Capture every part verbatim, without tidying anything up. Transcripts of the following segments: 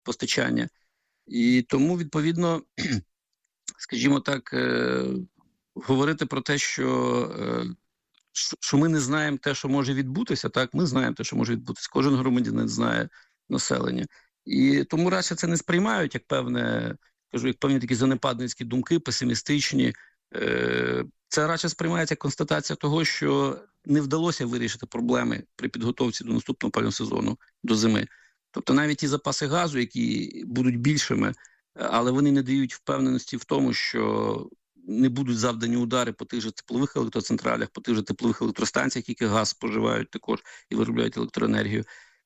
постачання. І тому, відповідно, скажімо так, е, говорити про те, що, е, що ми не знаємо те, що може відбутися, так, ми знаємо те, що може відбутися. Кожен громадянин знає населення. І тому радше це не сприймають як певне, кажу, як певні такі занепадницькі думки, песимістичні. Е, це радше сприймається як констатація того, що не вдалося вирішити проблеми при підготовці до наступного опалювального сезону, до зими. Тобто навіть ті запаси газу, які будуть більшими, але вони не дають впевненості в тому, що не будуть завдані удари по тих же теплових електроцентралях, по тих же теплових електростанціях, які газ споживають також і виробляють електроенергію.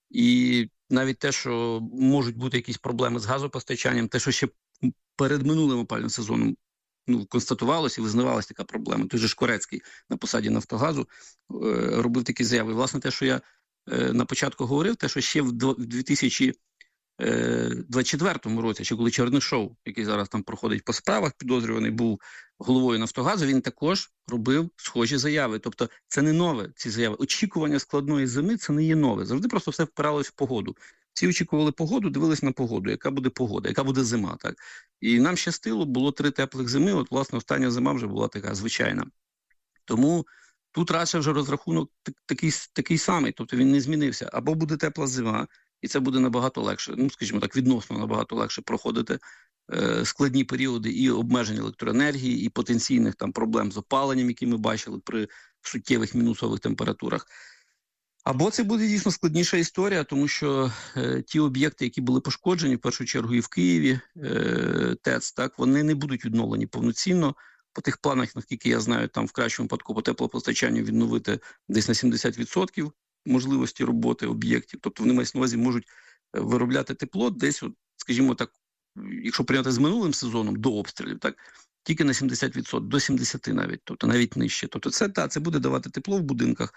І навіть те, що можуть бути якісь проблеми з газопостачанням, те, що ще перед минулим опалювальним сезоном ну, констатувалося і визнавалася така проблема. Той же Шкурецький на посаді Нафтогазу е, робив такі заяви. І, власне, те, що я е, на початку говорив, те, що ще в дві тисячі двадцять четвертому році, чи коли Чернишов, який зараз там проходить по справах, підозрюваний був головою Нафтогазу, він також робив схожі заяви. Тобто це не нове, ці заяви. Очікування складної зими – це не є нове. Завжди просто все впиралось в погоду. Всі очікували погоду, дивились на погоду, яка буде погода, яка буде зима. Так? І нам щастило, було три теплих зими, от, власне, остання зима вже була така звичайна. Тому тут радше вже розрахунок такий, такий самий, тобто він не змінився. Або буде тепла зима, і це буде набагато легше, ну, скажімо так, відносно набагато легше проходити е, складні періоди і обмежень електроенергії, і потенційних там проблем з опаленням, які ми бачили при суттєвих мінусових температурах. Або це буде дійсно складніша історія, тому що е, ті об'єкти, які були пошкоджені, в першу чергу і в Києві, е, ТЕЦ, так, вони не будуть відновлені повноцінно. По тих планах, наскільки я знаю, там в кращому випадку по теплопостачанню відновити десь на сімдесят відсотків можливості роботи об'єктів. Тобто вони, мають на увазі, можуть виробляти тепло десь, от, скажімо так, якщо прийняти з минулим сезоном до обстрілів, так, тільки на сімдесят відсотків, до сімдесят навіть, тобто навіть нижче. Тобто це, та, це буде давати тепло в будинках,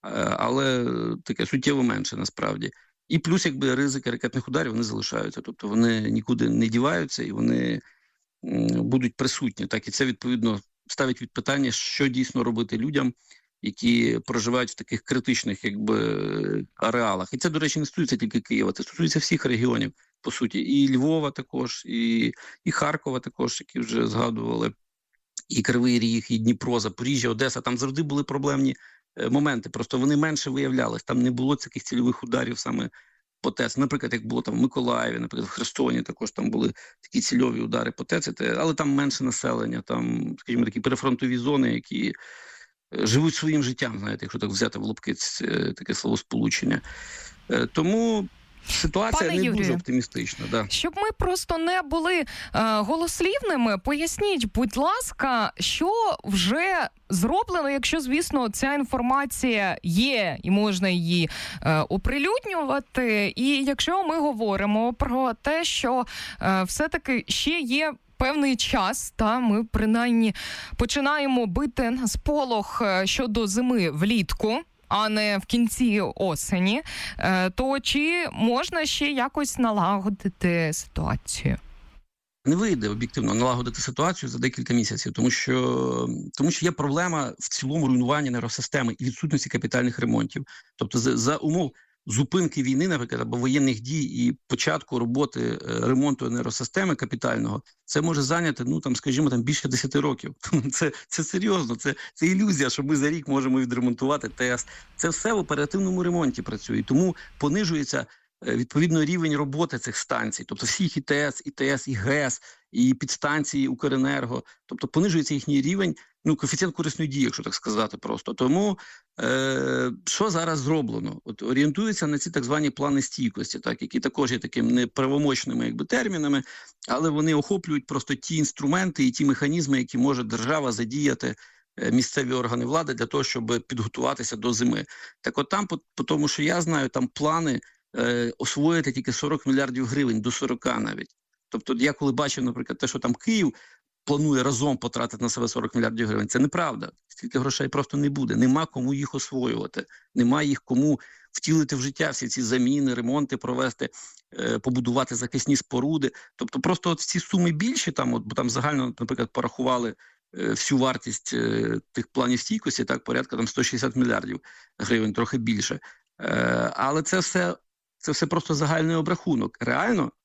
але таке суттєво менше насправді. І плюс, якби, ризики ракетних ударів, вони залишаються. Тобто вони нікуди не діваються і вони будуть присутні. Так, і це, відповідно, ставить від питання, що дійсно робити людям, які проживають в таких критичних, якби, ареалах. І це, до речі, не стосується тільки Києва, це стосується всіх регіонів, по суті. І Львова також, і, і Харкова також, які вже згадували, і Кривий Ріг, і Дніпро, Запоріжжя, Одеса. Там завжди були проблемні моменти, просто вони менше виявлялись. Там не було таких цільових ударів саме по ТЕЦ. Наприклад, як було там в Миколаєві, наприклад, в Херсоні також там були такі цільові удари по ТЕЦ, але там менше населення, там, скажімо, такі перефронтові зони, які живуть своїм життям, знаєте, якщо так взяти в лапки таке словосполучення. Тому ситуація Пане не Юрію, дуже оптимістична. Да. Щоб ми просто не були е, голослівними, поясніть, будь ласка, що вже зроблено, якщо, звісно, ця інформація є і можна її е, оприлюднювати. І якщо ми говоримо про те, що е, все-таки ще є певний час, та ми принаймні починаємо бити на сполох щодо зими влітку, а не в кінці осені, то чи можна ще якось налагодити ситуацію? Не вийде об'єктивно налагодити ситуацію за декілька місяців, тому що, тому що є проблема в цілому руйнування енергосистеми і відсутності капітальних ремонтів. Тобто за, за умов зупинки війни, наприклад, або воєнних дій і початку роботи ремонту енергосистеми капітального, це може зайняти, ну, там, скажімо, там, більше десяти років. Це, це серйозно, це, це ілюзія, що ми за рік можемо відремонтувати ТЕС. Це все в оперативному ремонті працює, тому понижується відповідно рівень роботи цих станцій, тобто всіх і ТЕС, і ТЕС, і ГЕС, і підстанції Укренерго, тобто понижується їхній рівень, ну, коефіцієнт корисної дії, якщо так сказати просто. Тому е, що зараз зроблено? От орієнтуються на ці так звані плани стійкості, так, які також є такими неправомочними, якби, термінами, але вони охоплюють просто ті інструменти і ті механізми, які може держава задіяти, місцеві органи влади для того, щоб підготуватися до зими. Так от там, по, по тому, що я знаю, там плани е, освоїти тільки сорок мільярдів гривень, до сорока навіть. Тобто я коли бачив, наприклад, те, що там Київ планує разом потратити на себе сорок мільярдів гривень, це неправда. Стільки грошей просто не буде. Нема кому їх освоювати. Нема їх кому втілити в життя всі ці заміни, ремонти провести, е, побудувати захисні споруди. Тобто просто от ці суми більші, там, от, бо там загально, наприклад, порахували е, всю вартість е, тих планів стійкості, так, порядка там сто шістдесят мільярдів гривень, трохи більше. Е, але це все, це все просто загальний обрахунок. Реально